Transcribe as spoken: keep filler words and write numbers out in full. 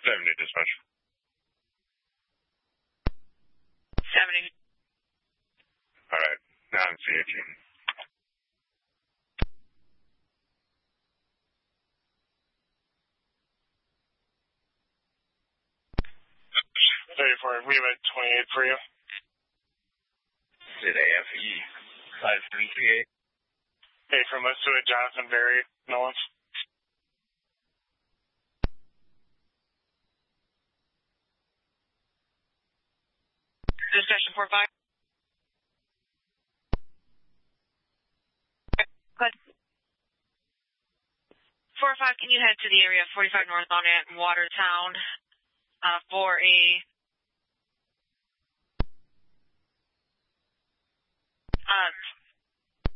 seventy, dispatch. seventy. Alright, now I'm C H E. thirty-four, we have a twenty-eight for you. Did A F E five three three eight. Hey, from us to a Jonathan Berry, Nolans. Discussion four five. Good. four five, can you head to the area forty-five northbound at Watertown uh, for a uh,